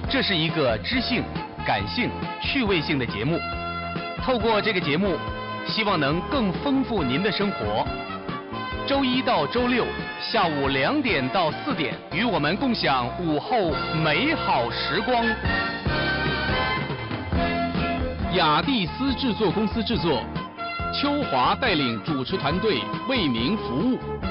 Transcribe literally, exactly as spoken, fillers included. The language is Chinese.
这是一个知性、感性、趣味性的节目。透过这个节目，希望能更丰富您的生活。周一到周六下午两点到四点，与我们共享午后美好时光。雅蒂斯制作公司制作，秋华带领主持团队为您服务。